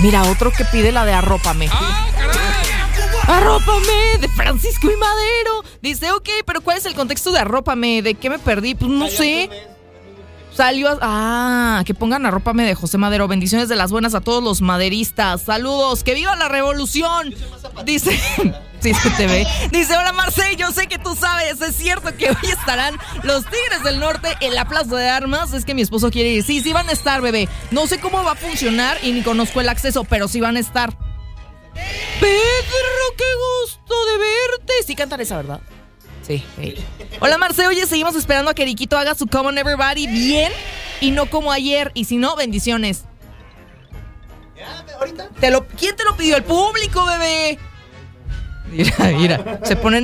Mira, otro que pide la de arrópame. ¡Ah, caray! Arrópame, de Francisco y Madero. Dice, ok, pero ¿cuál es el contexto de arrópame? ¿De qué me perdí? Pues no sé. Salió que pongan arrópame de José Madero. Bendiciones de las buenas a todos los maderistas. Saludos, que viva la revolución. Dice, sí se te ve. Dice, hola Marce, yo sé que tú sabes. Es cierto que hoy estarán los Tigres del Norte en la Plaza de Armas. Es que mi esposo quiere ir. Sí van a estar, bebé. No sé cómo va a funcionar y ni conozco el acceso, pero sí van a estar. Pedro, qué gusto de verte. Sí cantan esa, ¿verdad? Sí. Hola Marce, oye, seguimos esperando a que Riquito haga su Come On Everybody bien y no como ayer. Y si no, bendiciones. ¿Quién te lo pidió? El público, bebé. Mira, se ponen